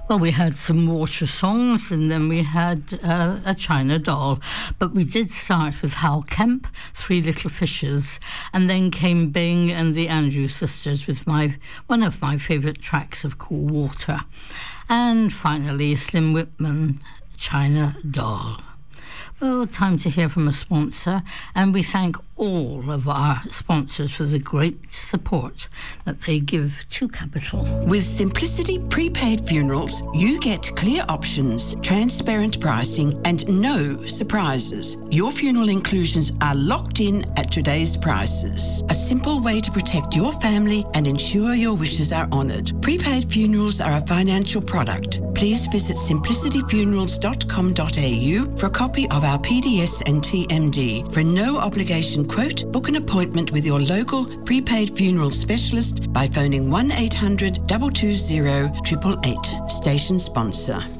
Well, we had some water songs and then we had a China doll. But we did start with Hal Kemp, Three Little Fishes, and then came Bing and the Andrews Sisters with one of my favourite tracks of Cool Water. And finally, Slim Whitman, China Doll. Well, time to hear from a sponsor, and we thank all of our sponsors for the great support that they give to Capital. With Simplicity Prepaid Funerals, you get clear options, transparent pricing, and no surprises. Your funeral inclusions are locked in at today's prices. A simple way to protect your family and ensure your wishes are honoured. Prepaid funerals are a financial product. Please visit simplicityfunerals.com.au for a copy of our PDS and TMD. For no obligation quote, book an appointment with your local prepaid funeral specialist by phoning 1800 220 888. Station sponsor.